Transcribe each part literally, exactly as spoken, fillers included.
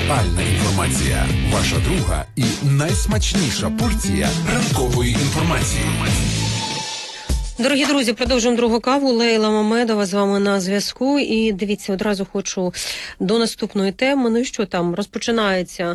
Актуальна інформація. Ваша друга і найсмачніша порція ранкової інформації. Дорогі друзі, продовжуємо другу каву. Лейла Мамедова з вами на зв'язку. І дивіться, одразу хочу до наступної теми. Ну і що там, розпочинається...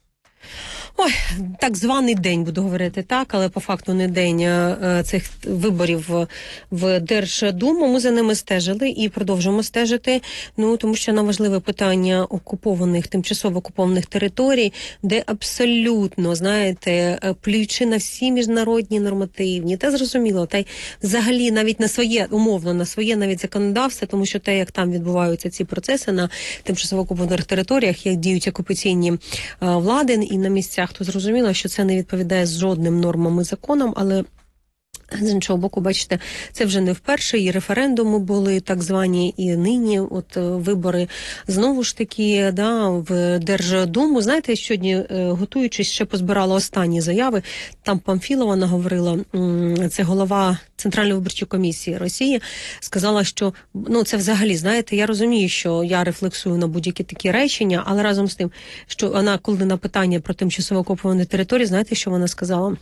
Ой, так званий день, буду говорити так, але по факту не день е, цих виборів в Держдуму. Ми за ними стежили і продовжуємо стежити, ну, тому що на важливе питання окупованих, тимчасово окупованих територій, де абсолютно, знаєте, плюючи на всі міжнародні нормативні, та зрозуміло, та й взагалі навіть на своє, умовно, на своє навіть законодавство, тому що те, як там відбуваються ці процеси на тимчасово окупованих територіях, як діють окупаційні е, влади і на місцях, то зрозуміло, що це не відповідає жодним нормам і законам, але з іншого боку, бачите, це вже не вперше, і референдуми були так звані, і нині от вибори знову ж таки, да, в Держдуму. Знаєте, сьогодні, готуючись, ще позбирала останні заяви, там Памфілова наговорила, це голова Центральної виборчої комісії Росії, сказала, що, ну, це взагалі, знаєте, я розумію, що я рефлексую на будь-які такі речення, але разом з тим, що вона, коли на питання про тимчасово окуповані території, знаєте, що вона сказала?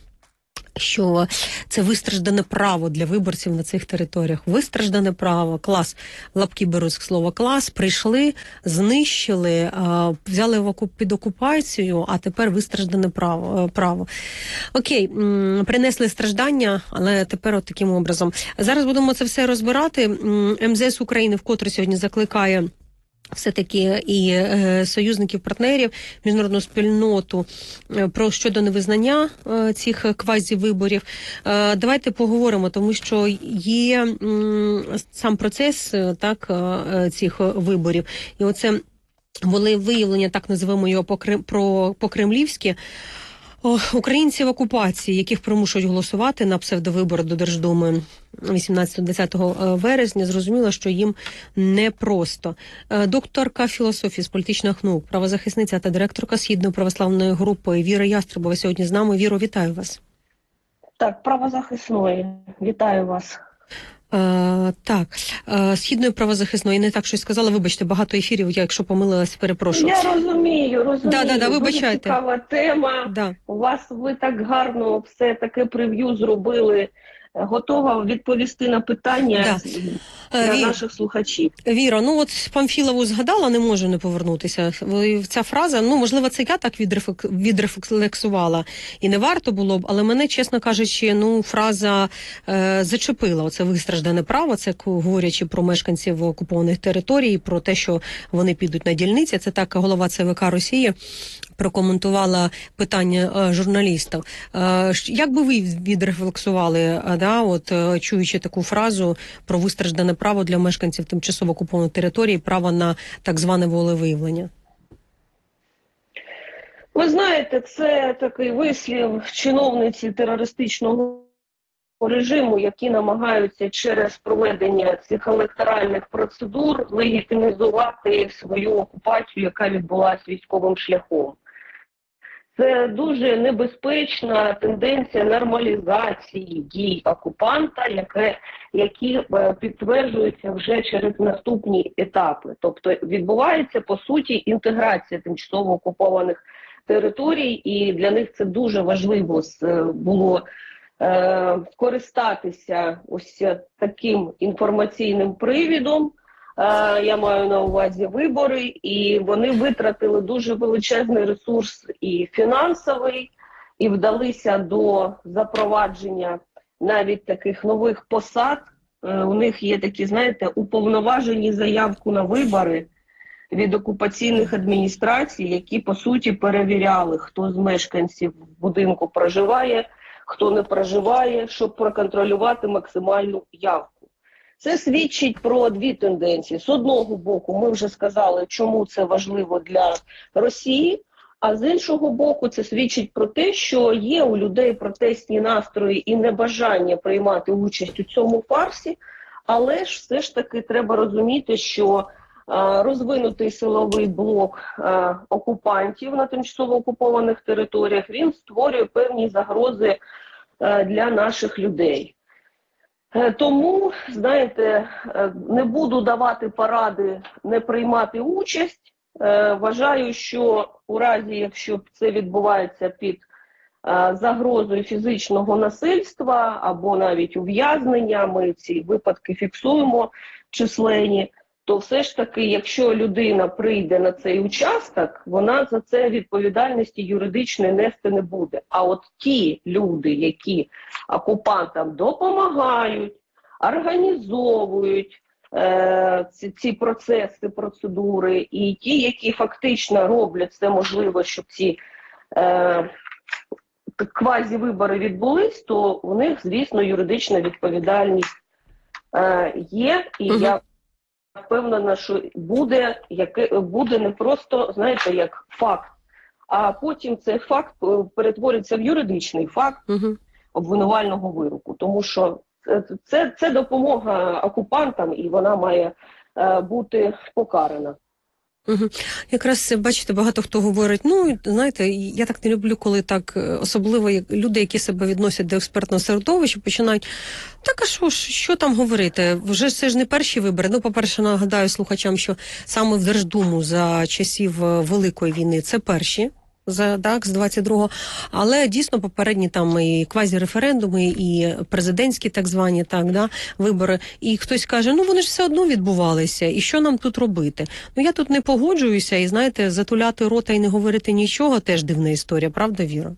Що це вистраждане право для виборців на цих територіях. Вистраждане право, клас, лапки беруть з слова клас, прийшли, знищили, взяли в окуп, під окупацію, а тепер вистраждане право. право. Окей, принесли страждання, але тепер от таким образом. Зараз будемо це все розбирати. ем зе ес України вкотре сьогодні закликає все-таки і е, союзників, партнерів, міжнародну спільноту е, про щодо невизнання е, цих квазівиборів. Е, давайте поговоримо, тому що є м, сам процес е, так е, цих виборів. І оце були виявлення, так називаємо його по-кремлівськи, українців в окупації, яких примушують голосувати на псевдовибори до Держдуми вісімнадцятого-двадцятого вересня, зрозуміло, що їм непросто. Докторка філософії з політичних наук, правозахисниця та директорка Східної православної групи Віра Ястребова сьогодні з нами. Віро, вітаю вас. Так, правозахисної. Вітаю вас. Uh, так, uh, Східної правозахисної, не так щось сказала, вибачте, багато ефірів, я якщо помилилась, перепрошую. Я розумію, розумію, да, да, да, вибачайте. Дуже цікава тема, да. У вас, ви так гарно все таке прев'ю зробили, готова відповісти на питання да. для Ві... наших слухачів. Віра, ну от Памфілову згадала, не можу не повернутися. Ця фраза, ну, можливо, це я так відрефлек... відрефлексувала, і не варто було б, але мене, чесно кажучи, ну, фраза е, зачепила. Оце вистраждане право, це говорячи про мешканців окупованих територій, про те, що вони підуть на дільниці. Це так голова це ве ка Росії прокоментувала питання е, журналістів. Е, як би ви відрефлексували, е, да, от, е, чуючи таку фразу про вистраждане право для мешканців тимчасово окупованих територій, право на так зване волевиявлення? Ви знаєте, це такий вислів чиновниці терористичного режиму, які намагаються через проведення цих електоральних процедур легітимізувати свою окупацію, яка відбулася військовим шляхом. Це дуже небезпечна тенденція нормалізації дій окупанта, яке, які підтверджуються вже через наступні етапи. Тобто відбувається, по суті, інтеграція тимчасово окупованих територій, і для них це дуже важливо було е, користатися ось таким інформаційним привідом. Я маю на увазі вибори, і вони витратили дуже величезний ресурс і фінансовий, і вдалися до запровадження навіть таких нових посад. У них є такі, знаєте, уповноважені заявку на вибори від окупаційних адміністрацій, які, по суті, перевіряли, хто з мешканців в будинку проживає, хто не проживає, щоб проконтролювати максимальну явку. Це свідчить про дві тенденції. З одного боку, ми вже сказали, чому це важливо для Росії, а з іншого боку, це свідчить про те, що є у людей протестні настрої і небажання приймати участь у цьому фарсі, але ж все ж таки треба розуміти, що а, розвинутий силовий блок а, окупантів на тимчасово окупованих територіях, він створює певні загрози а, для наших людей. Тому, знаєте, не буду давати поради не приймати участь, Е, вважаю, що у разі, якщо це відбувається під е, загрозою фізичного насильства або навіть ув'язнення, ми ці випадки фіксуємо численні, то все ж таки, якщо людина прийде на цей участок, вона за це відповідальності юридичної нести не буде. А от ті люди, які окупантам допомагають, організовують е, ці, ці процеси, процедури, і ті, які фактично роблять все можливе, щоб ці е, квазівибори відбулись, то у них, звісно, юридична відповідальність е, є, і угу. я впевнена, що буде, яке, буде не просто, знаєте, як факт, а потім цей факт перетвориться в юридичний факт угу. обвинувального вироку. Тому що це, це допомога окупантам, і вона має е, бути покарана. Угу. Якраз, бачите, багато хто говорить, ну, знаєте, я так не люблю, коли так, особливо люди, які себе відносять до експертного середовища, починають, так, а що ж, що там говорити? Вже це ж не перші вибори. Ну, по-перше, нагадаю слухачам, що саме в Держдуму за часів Великої війни це перші. За так, з двадцять другого, але дійсно попередні там і квазіреферендуми, і президентські так звані так, да, вибори. І хтось каже, ну вони ж все одно відбувалися, і що нам тут робити? Ну я тут не погоджуюся, і знаєте, затуляти рота і не говорити нічого теж дивна історія, правда, Віра?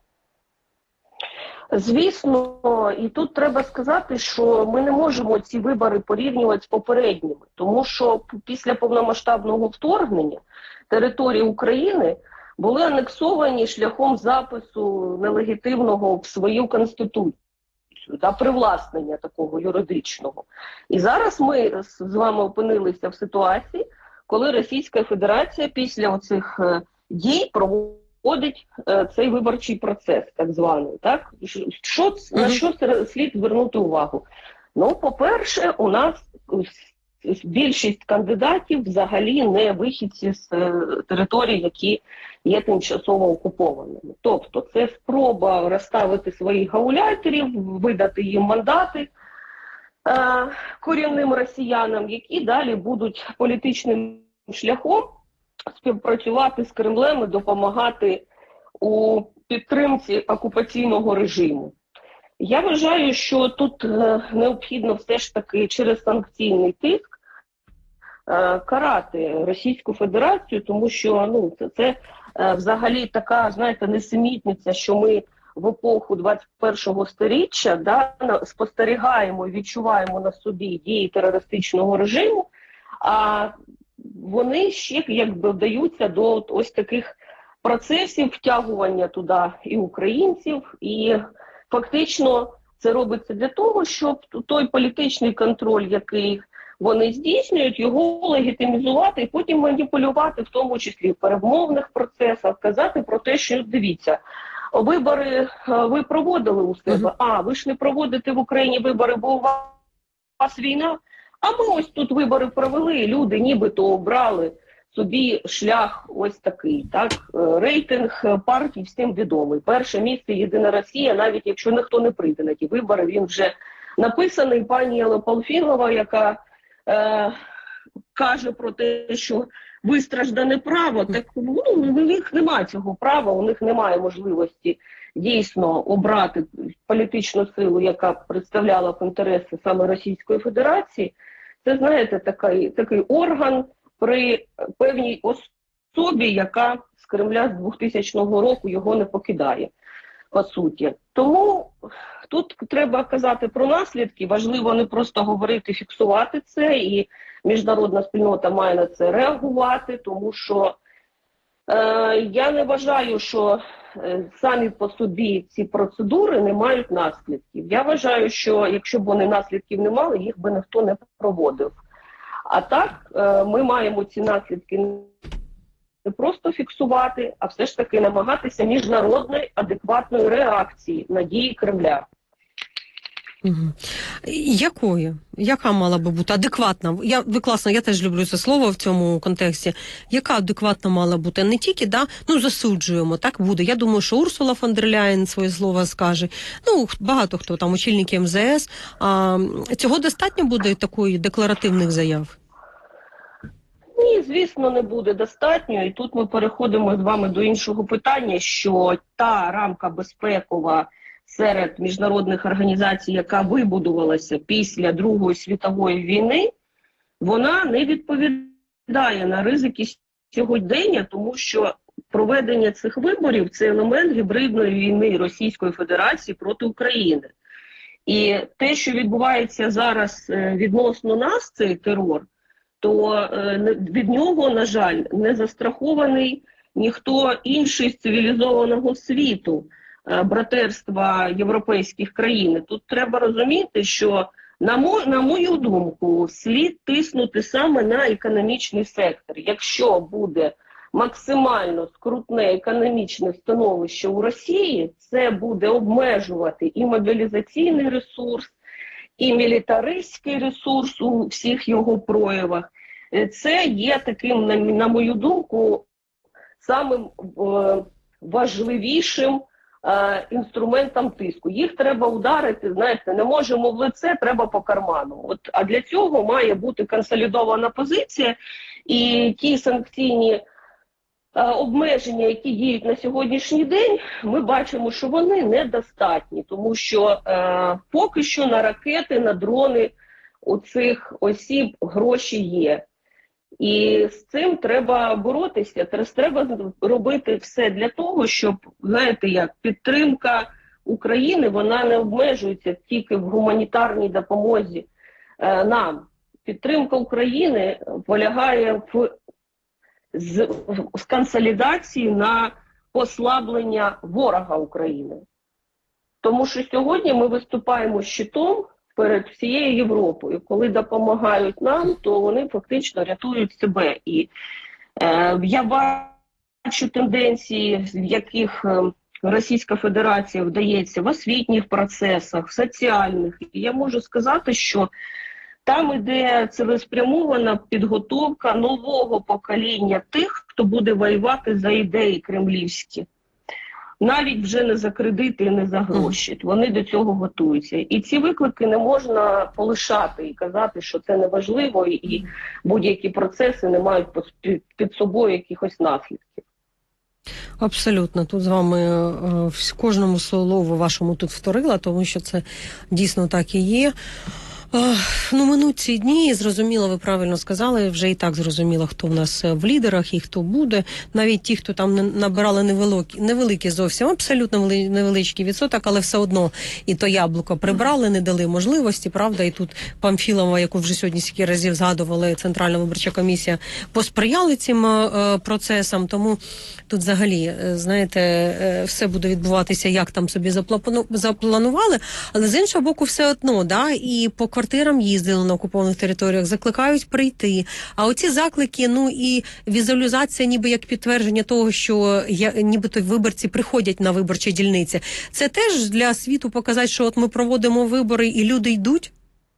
Звісно, і тут треба сказати, що ми не можемо ці вибори порівнювати з попередніми, тому що після повномасштабного вторгнення території України були анексовані шляхом запису нелегітимного в свою конституцію, та привласнення такого юридичного. І зараз ми з вами опинилися в ситуації, коли Російська Федерація після оцих дій проводить цей виборчий процес, так званий. Так? Що, на що слід звернути увагу? Ну, по-перше, у нас більшість кандидатів взагалі не вихідці з територій, які є тимчасово окупованими. Тобто це спроба розставити своїх гауляйтерів, видати їм мандати е, корінним росіянам, які далі будуть політичним шляхом співпрацювати з Кремлем і допомагати у підтримці окупаційного режиму. Я вважаю, що тут е, необхідно все ж таки через санкційний тиск е, карати Російську Федерацію, тому що ну, це, це е, взагалі така, знаєте, несемітниця, що ми в епоху двадцять першого сторіччя да, спостерігаємо і відчуваємо на собі дії терористичного режиму, а вони ще якби вдаються до ось таких процесів втягування туди і українців, і фактично це робиться для того, щоб той політичний контроль, який вони здійснюють, його легітимізувати і потім маніпулювати, в тому числі в перемовних процесах, казати про те, що дивіться, вибори ви проводили у себе, а ви ж не проводите в Україні вибори, бо у вас війна, а ми ось тут вибори провели, люди нібито обрали собі шлях ось такий, так, рейтинг партій всім відомий. Перше місце Єдина Росія, навіть якщо ніхто не прийде на ті вибори, він вже написаний. Пані Єла Палфірова, яка е, каже про те, що вистраждане право, так ну, у них немає цього права, у них немає можливості дійсно обрати політичну силу, яка представляла б інтереси саме Російської Федерації. Це, знаєте, такий, такий орган при певній особі, яка з Кремля з двохтисячного року його не покидає, по суті. Тому тут треба казати про наслідки, важливо не просто говорити, фіксувати це, і міжнародна спільнота має на це реагувати, тому що е, я не вважаю, що е, самі по собі ці процедури не мають наслідків. Я вважаю, що якщо б вони наслідків не мали, їх би ніхто не проводив. А так, ми маємо ці наслідки не просто фіксувати, а все ж таки намагатися міжнародної адекватної реакції на дії Кремля. Угу. Якою? Яка мала би бути адекватна? Я, ви класно, я теж люблю це слово в цьому контексті. Яка адекватна мала бути? Не тільки, да, ну засуджуємо, так буде. Я думаю, що Урсула фон дер Ляєн своє слово скаже. Ну, багато хто там, очільники ем зе ес. А, цього достатньо буде такої декларативних заяв? Ні, звісно, не буде достатньо. І тут ми переходимо з вами до іншого питання, що та рамка безпекова серед міжнародних організацій, яка вибудувалася після Другої світової війни, вона не відповідає на ризики сьогодення, тому що проведення цих виборів – це елемент гібридної війни Російської Федерації проти України. І те, що відбувається зараз відносно нас, цей терор, то від нього, на жаль, не застрахований ніхто інший з цивілізованого світу, братерства європейських країн. Тут треба розуміти, що, на, мо, на мою думку, слід тиснути саме на економічний сектор. Якщо буде максимально скрутне економічне становище у Росії, це буде обмежувати і мобілізаційний ресурс, і мілітаристський ресурс у всіх його проявах. Це є таким, на, на мою думку, самим е, важливішим е, інструментом тиску. Їх треба ударити, знаєте, не можемо в лице, треба по карману. От, а для цього має бути консолідована позиція, і ті санкційні обмеження, які діють на сьогоднішній день, ми бачимо, що вони недостатні, тому що е, поки що на ракети, на дрони у цих осіб гроші є. І з цим треба боротися, треба робити все для того, щоб, знаєте як, підтримка України, вона не обмежується тільки в гуманітарній допомозі е, нам. Підтримка України полягає в З, з консолідації на послаблення ворога України. Тому що сьогодні ми виступаємо щитом перед всією Європою. Коли допомагають нам, то вони фактично рятують себе. І е, я бачу тенденції, в яких е, Російська Федерація вдається в освітніх процесах, в соціальних. І я можу сказати, що там іде цілеспрямована підготовка нового покоління тих, хто буде воювати за ідеї кремлівські. Навіть вже не за кредити і не за гроші. Вони до цього готуються. І ці виклики не можна полишати і казати, що це неважливо, і будь-які процеси не мають під собою якихось наслідків. Абсолютно. Тут з вами е, кожному слову вашому тут вторила, тому що це дійсно так і є. Ну, минуть ці дні, зрозуміло, ви правильно сказали, вже і так зрозуміло, хто в нас в лідерах і хто буде. Навіть ті, хто там набирали невеликі, невеликі зовсім, абсолютно невеличкий відсоток, але все одно і то яблуко прибрали, не дали можливості, правда, і тут Памфілова, яку вже сьогодні стільки разів згадували, Центральна виборча комісія, посприяли цим е, процесам, тому тут взагалі, знаєте, е, все буде відбуватися, як там собі запланували, але з іншого боку все одно, да, і по квартирам їздили на окупованих територіях, закликають прийти. А оці заклики, ну і візуалізація ніби як підтвердження того, що я, нібито виборці приходять на виборчі дільниці. Це теж для світу показати, що от ми проводимо вибори і люди йдуть?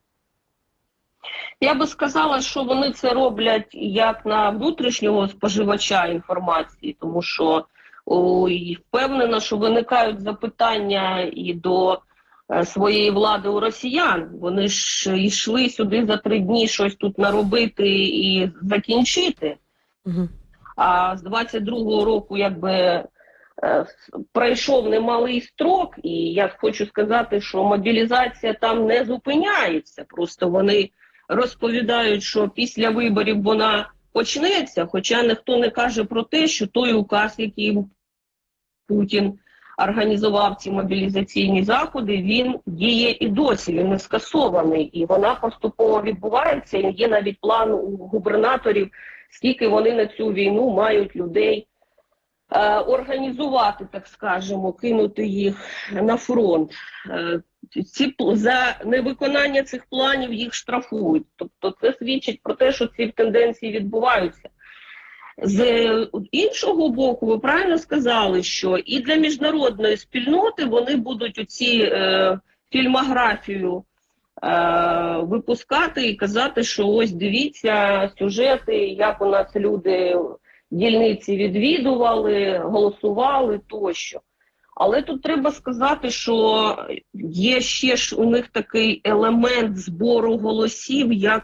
Я би сказала, що вони це роблять як на внутрішнього споживача інформації, тому що ой, впевнена, що виникають запитання і до своєї влади у росіян. Вони ж йшли сюди за три дні щось тут наробити і закінчити. Угу. А з двадцять другого року якби е, пройшов немалий строк, і я хочу сказати, що мобілізація там не зупиняється. Просто вони розповідають, що після виборів вона почнеться, хоча ніхто не каже про те, що той указ, який Путін організував ці мобілізаційні заходи, він діє і досі, він не скасований. І вона поступово відбувається, і є навіть план у губернаторів, скільки вони на цю війну мають людей е, організувати, так скажемо, кинути їх на фронт. Е, ці, за невиконання цих планів їх штрафують. Тобто це свідчить про те, що ці тенденції відбуваються. З іншого боку, ви правильно сказали, що і для міжнародної спільноти вони будуть оці е, фільмографію е, випускати і казати, що ось дивіться сюжети, як у нас люди дільниці відвідували, голосували тощо. Але тут треба сказати, що є ще ж у них такий елемент збору голосів, як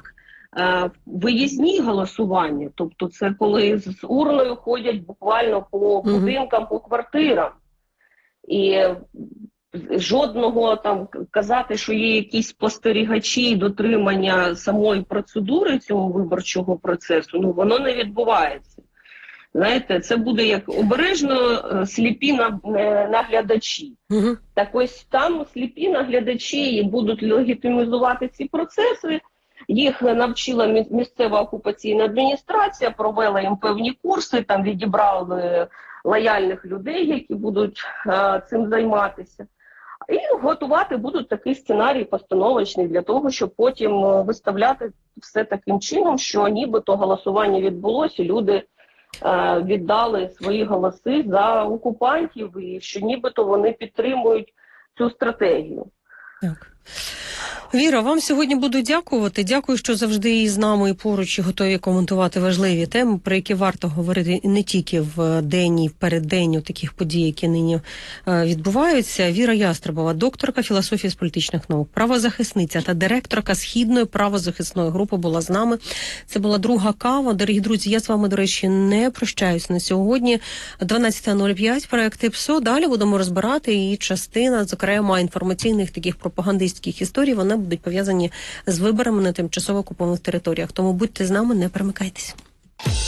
е, виїзні голосування, тобто це коли з урною ходять буквально по будинкам, по квартирам. І жодного там казати, що є якісь спостерігачі дотримання самої процедури цього виборчого процесу, ну воно не відбувається. Знаєте, це буде як обережно сліпі наглядачі. Угу. Так ось там сліпі наглядачі будуть легітимізувати ці процеси. Їх навчила місцева окупаційна адміністрація, провела їм певні курси, там відібрали лояльних людей, які будуть а, цим займатися. І готувати будуть такий сценарій постановочний для того, щоб потім виставляти все таким чином, що нібито голосування відбулося, люди а, віддали свої голоси за окупантів, і що нібито вони підтримують цю стратегію. Так. Віра, вам сьогодні буду дякувати. Дякую, що завжди із нами і поруч і готові коментувати важливі теми, про які варто говорити не тільки в день і в переддень у таких подій, які нині е, відбуваються. Віра Ястребова, докторка філософії з політичних наук, правозахисниця та директорка Східної правозахисної групи була з нами. Це була друга кава. Дорогі друзі, я з вами, до речі, не прощаюсь на сьогодні. дванадцята нуль п'ять, проект ПСО. Далі будемо розбирати і частина, зокрема, інформаційних таких пропагандистських історій, вона будуть пов'язані з виборами на тимчасово окупованих територіях. Тому будьте з нами, не перемикайтесь.